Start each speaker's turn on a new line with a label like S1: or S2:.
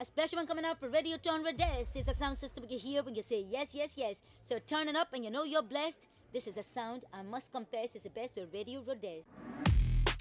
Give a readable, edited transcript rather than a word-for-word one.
S1: special one coming out for Radio Tone Rhodes. It's a sound system you hear when you say yes, yes, yes. So turn it up and you know you're blessed. This is a sound I must confess is the best with Radio Rhodes.